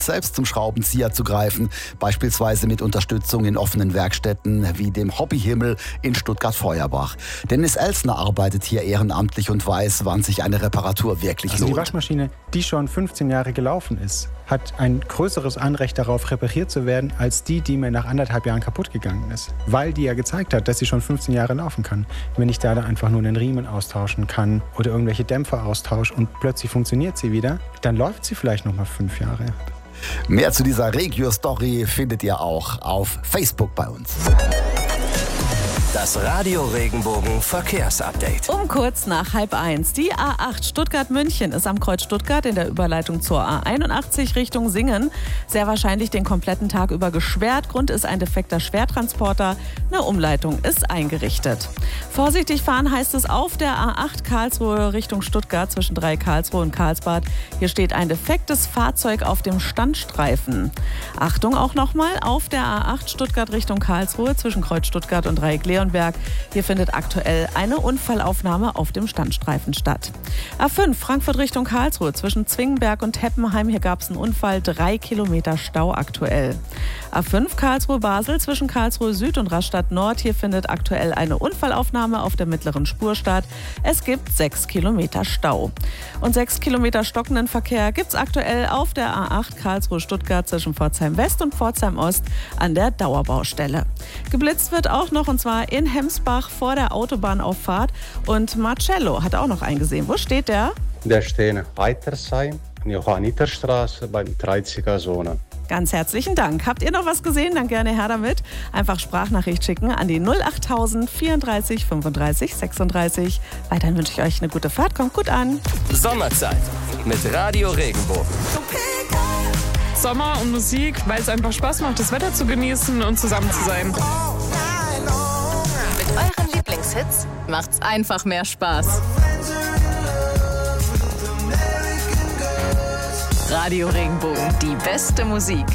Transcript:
selbst zum Schraubenzieher zu greifen, beispielsweise mit Unterstützung in offenen Werkstätten wie dem Hobbyhimmel in Stuttgart-Feuerbach. Dennis Elsner arbeitet hier ehrenamtlich und weiß, wann sich eine Reparatur wirklich lohnt. Die Waschmaschine, die schon 15 Jahre gelaufen ist, hat ein größeres Anrecht darauf, repariert zu werden, als die mir nach 1,5 Jahren kaputt gegangen ist. Weil die ja gezeigt hat, dass sie schon 15 Jahre laufen kann. Wenn ich da einfach nur einen Riemen austauschen kann oder irgendwelche Dämpfer austausche und plötzlich funktioniert sie wieder, dann läuft sie vielleicht noch mal 5 Jahre. Mehr zu dieser Regio-Story findet ihr auch auf Facebook bei uns. Das Radio Regenbogen Verkehrsupdate. Um kurz nach 12:30. Die A8 Stuttgart-München ist am Kreuz Stuttgart in der Überleitung zur A81 Richtung Singen sehr wahrscheinlich den kompletten Tag über gesperrt. Grund ist ein defekter Schwertransporter. Eine Umleitung ist eingerichtet. Vorsichtig fahren heißt es auf der A8 Karlsruhe Richtung Stuttgart zwischen Karlsruhe und Karlsbad. Hier steht ein defektes Fahrzeug auf dem Standstreifen. Achtung auch nochmal auf der A8 Stuttgart Richtung Karlsruhe zwischen Kreuz Stuttgart und Leonberg. Hier findet aktuell eine Unfallaufnahme auf dem Standstreifen statt. A5 Frankfurt Richtung Karlsruhe zwischen Zwingenberg und Heppenheim. Hier gab es einen Unfall, 3 Kilometer Stau aktuell. A5 Karlsruhe-Basel zwischen Karlsruhe Süd und Rastatt Nord. Hier findet aktuell eine Unfallaufnahme auf der mittleren Spur statt. Es gibt 6 Kilometer Stau. Und 6 Kilometer stockenden Verkehr gibt es aktuell auf der A8 Karlsruhe-Stuttgart zwischen Pforzheim West und Pforzheim Ost an der Dauerbaustelle. Geblitzt wird auch noch, und zwar in Hemsbach vor der Autobahnauffahrt. Und Marcello hat auch noch eingesehen. Wo steht der? Der steht in Heitersheim, in Johanniterstraße beim 30er Zone. Ganz herzlichen Dank. Habt ihr noch was gesehen? Dann gerne her damit. Einfach Sprachnachricht schicken an die 08000 34 35 36. Weiterhin wünsche ich euch eine gute Fahrt. Kommt gut an. Sommerzeit mit Radio Regenbogen. Sommer und Musik, weil es einfach Spaß macht, das Wetter zu genießen und zusammen zu sein. Mit euren Lieblingshits macht's einfach mehr Spaß. Radio Regenbogen, die beste Musik.